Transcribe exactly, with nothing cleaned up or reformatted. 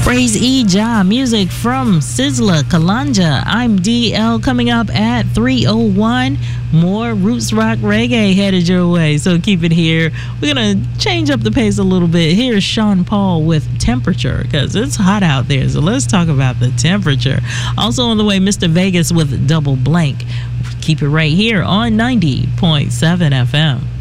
Praise Ija, music from Sizzla Kalanja. I'm D L, coming up at three oh one. More roots rock reggae headed your way, so keep it here. We're going to change up the pace a little bit. Here's Sean Paul with Temperature, because it's hot out there, so let's talk about the temperature. Also on the way, Mister Vegas with Double Blank. Keep it right here on ninety point seven F M.